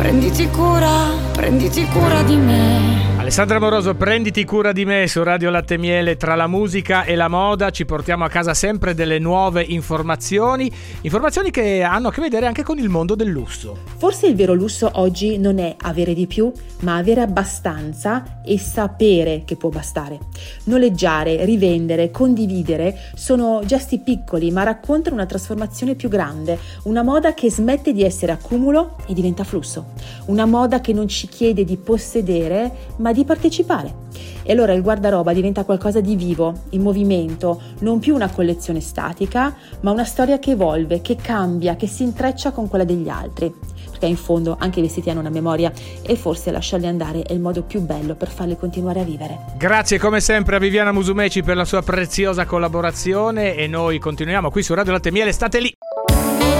prenditi cura di me. Alessandra Moroso, prenditi cura di me su Radio Latte Miele. Tra la musica e la moda ci portiamo a casa sempre delle nuove informazioni che hanno a che vedere anche con il mondo del lusso. Forse il vero lusso oggi non è avere di più, ma avere abbastanza e sapere che può bastare. Noleggiare, rivendere, condividere sono gesti piccoli ma raccontano una trasformazione più grande, una moda che smette di essere accumulo e diventa flusso, una moda che non ci chiede di possedere ma di partecipare. E allora il guardaroba diventa qualcosa di vivo, in movimento, non più una collezione statica, ma una storia che evolve, che cambia, che si intreccia con quella degli altri. Perché in fondo anche i vestiti hanno una memoria e forse lasciarli andare è il modo più bello per farli continuare a vivere. Grazie come sempre a Viviana Musumeci per la sua preziosa collaborazione e noi continuiamo qui su Radio Latte Miele, state lì!